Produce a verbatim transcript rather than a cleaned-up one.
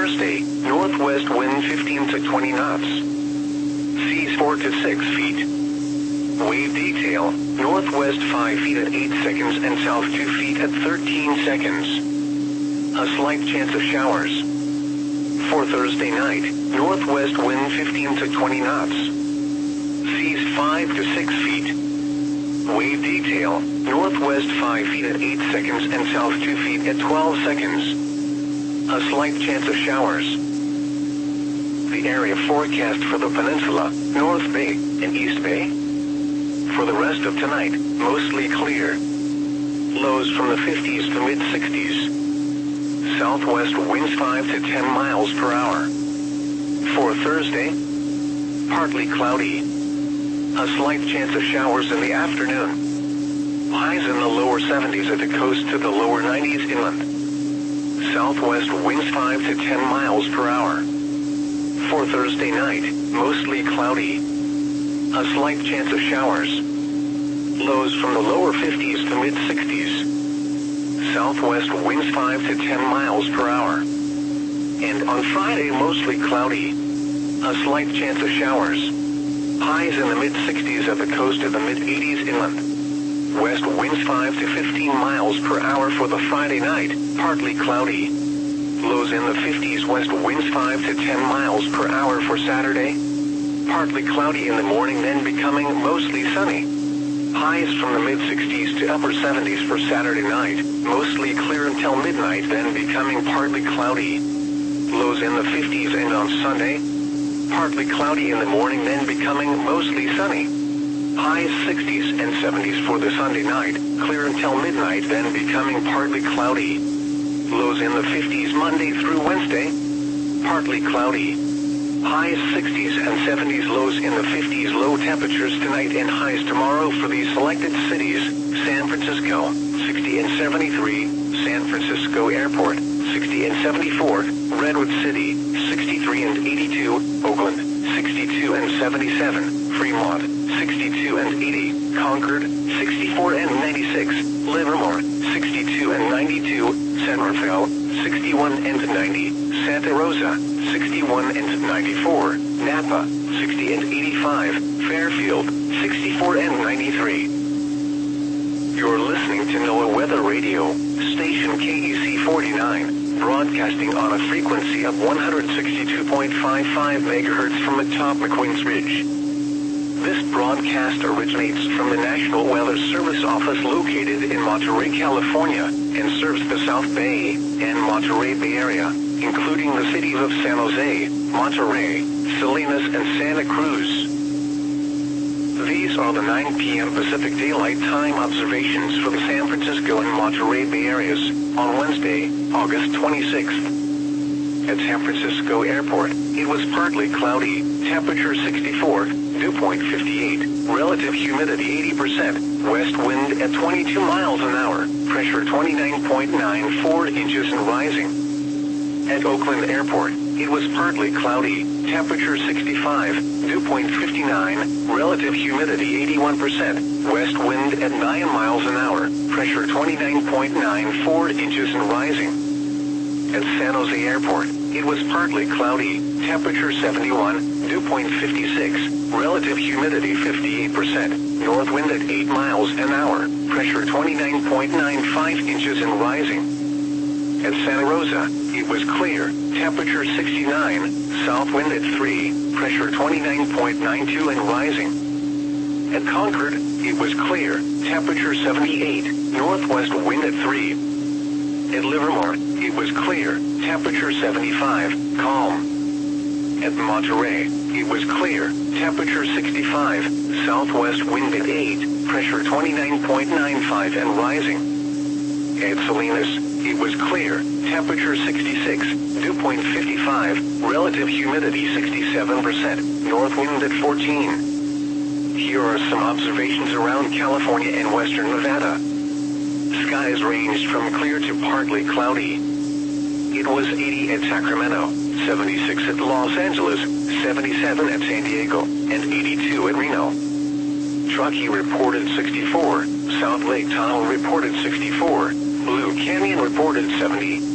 Thursday, northwest wind fifteen to twenty knots. Seas four to six feet. Wave detail, northwest five feet at eight seconds and south two feet at thirteen seconds. A slight chance of showers. For Thursday night, northwest wind fifteen to twenty knots. Seas five to six feet. Wave detail, northwest five feet at eight seconds and south two feet at twelve seconds. A slight chance of showers. The area forecast for the peninsula, North Bay, and East Bay. For the rest of tonight, mostly clear. Lows from the fifties to mid-sixties. Southwest winds five to ten miles per hour. For Thursday, partly cloudy. A slight chance of showers in the afternoon. Highs in the lower seventies at the coast to the lower nineties inland. Southwest winds five to ten miles per hour. For Thursday night, mostly cloudy. A slight chance of showers. Lows from the lower fifties to mid-sixties. Southwest winds five to ten miles per hour. And on Friday, mostly cloudy. A slight chance of showers. Highs in the mid-sixties at the coast to the mid-eighties inland. West winds five to fifteen miles per hour for the Friday night, partly cloudy. Lows in the fifties. West winds five to ten miles per hour for Saturday. Partly cloudy in the morning, then becoming mostly sunny. Highs from the mid-sixties to upper seventies for Saturday night, mostly clear until midnight, then becoming partly cloudy. Lows in the fifties, and on Sunday, partly cloudy in the morning, then becoming mostly sunny. Highs sixties and seventies for the Sunday night, clear until midnight, then becoming partly cloudy. Lows in the fifties Monday through Wednesday, partly cloudy. Highs sixties and seventies, lows in the fifties. Low temperatures tonight and highs tomorrow for these selected cities: San Francisco, sixty and seventy-three, San Francisco Airport, sixty and seventy-four, Redwood City, sixty-three and eighty-two, Oakland, sixty-two and seventy-seven, Fremont, sixty-two and eighty, Concord, sixty-four and ninety-six, Livermore, sixty-two and ninety-two, San Rafael, sixty-one and ninety, Santa Rosa, sixty-one and ninety-four, Napa, sixty and eighty-five, Fairfield, sixty-four and ninety-three. You're listening to NOAA Weather Radio, station K E C forty-nine, broadcasting on a frequency of one hundred sixty-two point five five megahertz from atop McQueen's Ridge. This broadcast originates from the National Weather Service office located in Monterey, California, and serves the South Bay and Monterey Bay Area, including the cities of San Jose, Monterey, Salinas, and Santa Cruz. These are the nine p m Pacific Daylight Time observations for the San Francisco and Monterey Bay areas on Wednesday, August twenty-sixth. At San Francisco Airport, it was partly cloudy, temperature sixty-four, dew point fifty-eight, relative humidity eighty percent, west wind at twenty-two miles an hour, pressure twenty-nine point nine four inches and rising. At Oakland Airport, it was partly cloudy, temperature sixty-five, dew point fifty-nine, relative humidity eighty-one percent, west wind at nine miles an hour, pressure twenty-nine point nine four inches and rising. At San Jose Airport, it was partly cloudy, temperature seventy-one, dew point fifty-six, relative humidity fifty-eight percent, north wind at eight miles an hour, pressure twenty-nine point nine five inches and rising. At Santa Rosa, it was clear, temperature sixty-nine, south wind at three, pressure twenty-nine point nine two and rising. At Concord, it was clear, temperature seventy-eight, northwest wind at three. At Livermore, it was clear, temperature seventy-five, calm. At Monterey, it was clear, temperature sixty-five, southwest wind at eight, pressure twenty-nine point nine five and rising. At Salinas, it was clear, temperature sixty-six, dew point fifty-five, relative humidity sixty-seven percent, north wind at fourteen. Here are some observations around California and western Nevada. Skies ranged from clear to partly cloudy. It was eighty at Sacramento, seventy-six at Los Angeles, seventy-seven at San Diego, and eighty-two at Reno. Truckee reported sixty-four, South Lake Tahoe reported sixty-four, Blue Canyon reported seventy,